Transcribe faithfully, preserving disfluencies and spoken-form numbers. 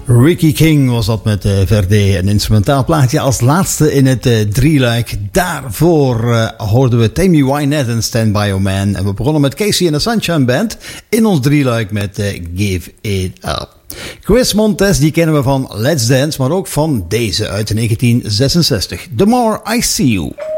Ricky King was dat met uh, Verde, een instrumentaal plaatje als laatste in het uh, drieluik. Daarvoor uh, hoorden we Tammy Wynette en Stand By Your Man. En we begonnen met Casey and the Sunshine Band in ons drieluik met uh, Give It Up. Chris Montez, die kennen we van Let's Dance, maar ook van deze uit negentien zesenzestig. The More I See You.